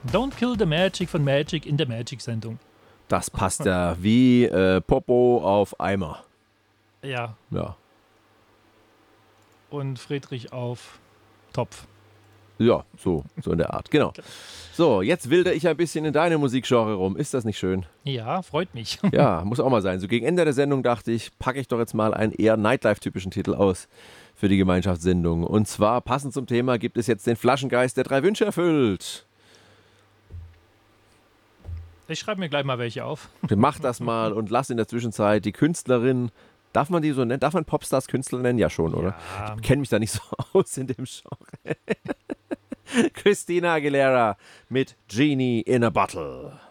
Don't Kill the Magic von Magic in der Magic-Sendung. Das passt ja wie Popo auf Eimer. Ja. Ja. Und Friedrich auf Topf. Ja, so in der Art, genau. So, jetzt wilder ich ein bisschen in deine Musikgenre rum. Ist das nicht schön? Ja, freut mich. Ja, muss auch mal sein. So gegen Ende der Sendung dachte ich, packe ich doch jetzt mal einen eher Nightlife-typischen Titel aus für die Gemeinschaftssendung. Und zwar, passend zum Thema, gibt es jetzt den Flaschengeist, der 3 Wünsche erfüllt. Ich schreibe mir gleich mal welche auf. Mach das mal und lass in der Zwischenzeit die Künstlerin, darf man die so nennen? Darf man Popstars Künstler nennen? Ja schon, oder? Ja. Ich kenne mich da nicht so aus in dem Genre. Christina Aguilera mit Genie in a Bottle.